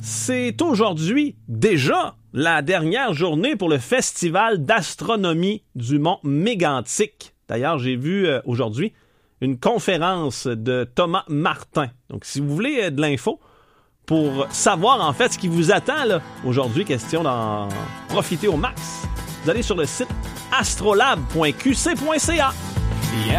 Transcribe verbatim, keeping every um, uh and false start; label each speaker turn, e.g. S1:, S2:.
S1: c'est aujourd'hui déjà la dernière journée pour le Festival d'astronomie du Mont Mégantic. D'ailleurs, j'ai vu euh, aujourd'hui une conférence de Thomas Martin. Donc, si vous voulez euh, de l'info pour savoir en fait ce qui vous attend là, aujourd'hui, question d'en profiter au max, vous allez sur le site astrolab point q c point c a.